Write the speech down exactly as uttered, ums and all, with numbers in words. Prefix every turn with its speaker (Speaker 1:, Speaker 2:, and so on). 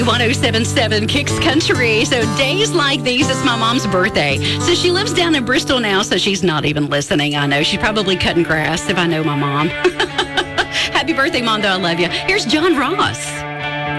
Speaker 1: one oh seven point seven Kicks Country. So days like these, it's my mom's birthday. So she lives down in Bristol now, so she's not even listening. I know she's probably cutting grass if I know my mom. Happy birthday, Mom, though I love you. Here's John Ross.